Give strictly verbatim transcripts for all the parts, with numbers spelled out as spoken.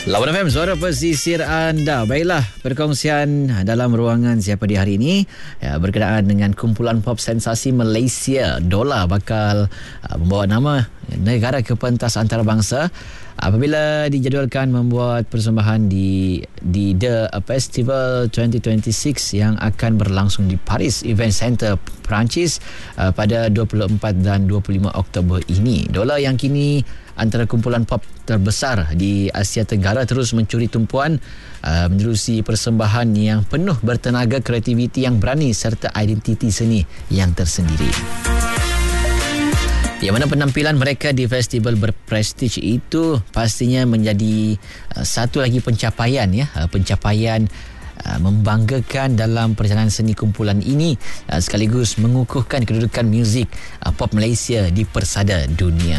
Lawan F M, suara pesisir anda. Baiklah, perkongsian dalam ruangan siapa di hari ini ya, berkenaan dengan kumpulan pop sensasi Malaysia. Dola bakal uh, membawa nama negara ke pentas antarabangsa apabila dijadualkan membuat persembahan di di The Festival twenty twenty-enam yang akan berlangsung di Paris Event Centre, Perancis uh, pada dua puluh empat dan dua puluh lima Oktober ini. Dola yang kini antara kumpulan pop terbesar di Asia Tenggara terus mencuri tumpuan uh, menerusi persembahan yang penuh bertenaga, kreativiti yang berani serta identiti seni yang tersendiri. Yang mana penampilan mereka di festival berprestij itu pastinya menjadi uh, satu lagi pencapaian ya, uh, pencapaian uh, membanggakan dalam perjalanan seni kumpulan ini uh, sekaligus mengukuhkan kedudukan muzik uh, pop Malaysia di persada dunia.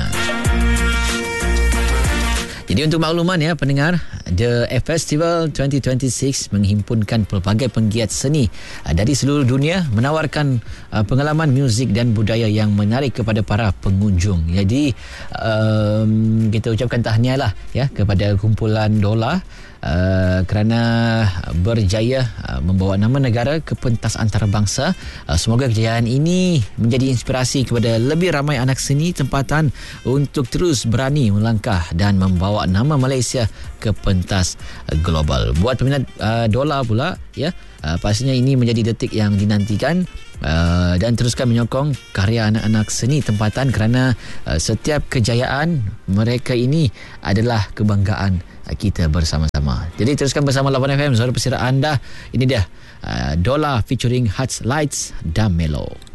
Jadi untuk makluman ya pendengar, The Festival twenty twenty-enam menghimpunkan pelbagai penggiat seni dari seluruh dunia menawarkan pengalaman muzik dan budaya yang menarik kepada para pengunjung. Jadi um, kita ucapkan tahniah lah ya kepada kumpulan Dola Uh, kerana berjaya uh, membawa nama negara ke pentas antarabangsa. Uh, semoga kejayaan ini menjadi inspirasi kepada lebih ramai anak seni tempatan untuk terus berani melangkah dan membawa nama Malaysia ke pentas uh, global. Buat peminat uh, Dola pula ya, uh, pastinya ini menjadi detik yang dinantikan. Uh, dan teruskan menyokong karya anak-anak seni tempatan kerana uh, setiap kejayaan mereka ini adalah kebanggaan uh, kita bersama-sama. Jadi teruskan bersama Lawan F M, suara pesisir anda. Ini dia uh, Dola featuring Hearts Lights dan Melo.